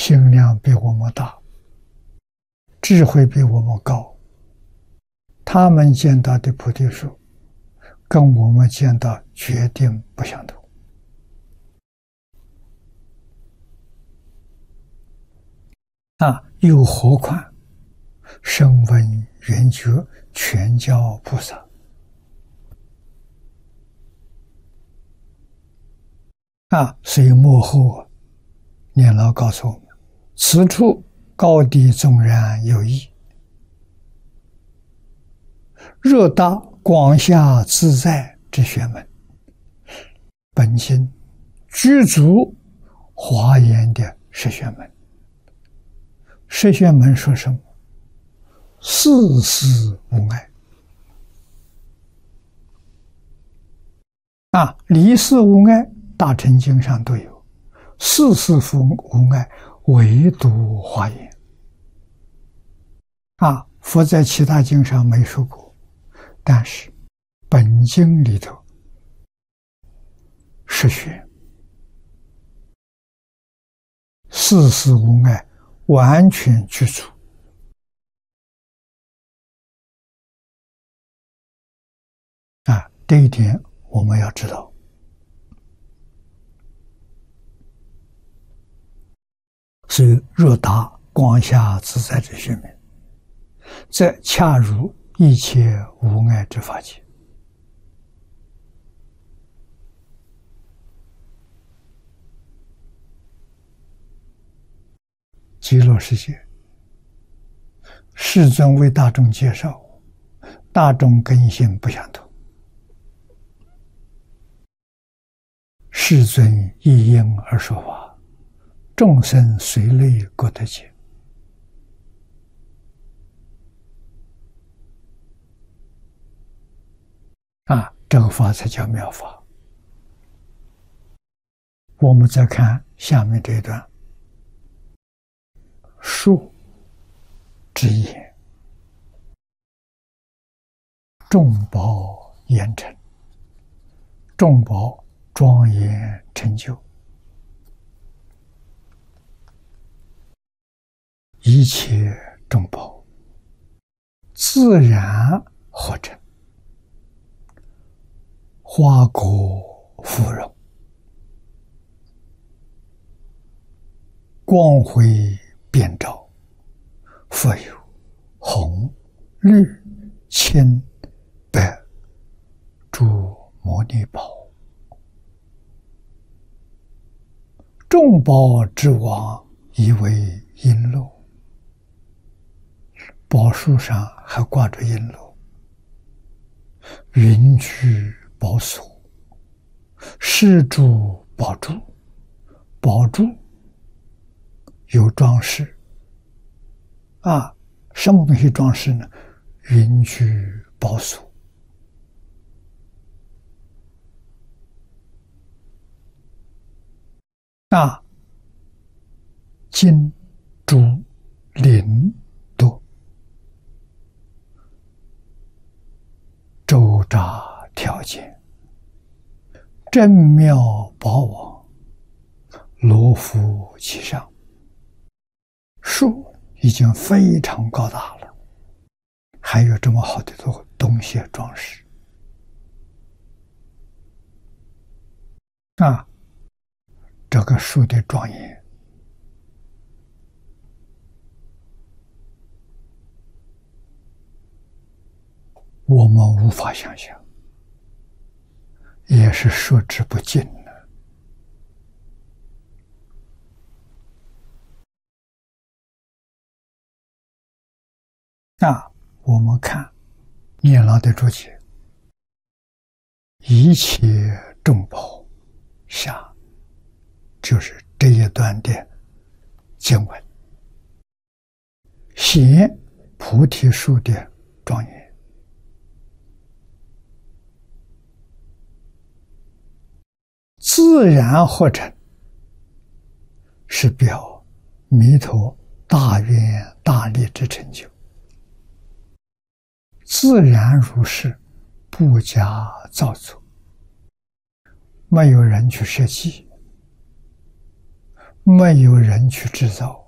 心量比我们大，智慧比我们高，他们见到的菩提树跟我们见到决定不相同。又何况声闻缘觉全教菩萨所以幕后念老告诉我们，此处高低纵然有异，若达广下自在之学门，本心具足华严的十学门。十学门说什么？事事无碍离事无碍，大乘经上都有，事事无碍，唯独华严佛在其他经上没说过，但是本经里头十学事事无碍，完全具足这一点我们要知道。所以若达广下自在之学门，则恰如一切无碍之法界。极乐世界，世尊为大众介绍，大众根性不相同，世尊依因而说法，众生随类各得解。这个法才叫妙法。我们再看下面这一段，树之言，众宝严成，众宝庄严成就，一切众宝自然合成，花果芙蓉，光辉遍照，复有红、绿、青、白诸摩尼宝。众宝之王以为璎珞，宝树上还挂着璎珞，云居宝所，饰诸宝珠，宝珠有装饰什么东西装饰呢？云居宝所。金、珠、绫、多，周匝条件，正妙宝网，罗浮其上。树已经非常高大了，还有这么好的东西装饰这个树的庄严，我们无法想象，也是说之不尽的。我们看念老的注解，一切众宝下，就是这一段的经文，显菩提树的庄严，自然合成，是表弥陀大愿大力之成就，自然如是，不加造作，没有人去设计， 没有人去制造。